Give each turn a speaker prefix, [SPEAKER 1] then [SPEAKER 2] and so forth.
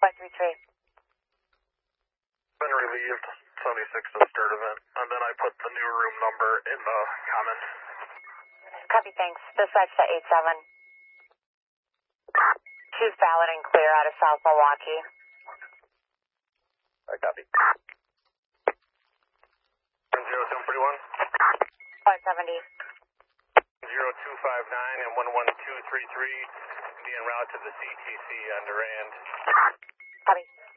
[SPEAKER 1] 533.
[SPEAKER 2] Been relieved, 76 to start event, and then I put the new room number in the comments.
[SPEAKER 1] Copy, thanks. Dispatch to 87. Choose valid and clear out of South Milwaukee.
[SPEAKER 2] I copy. 0741.
[SPEAKER 1] 570.
[SPEAKER 2] 0259 and 11233, being routed to the CTC on Durand.
[SPEAKER 1] Copy.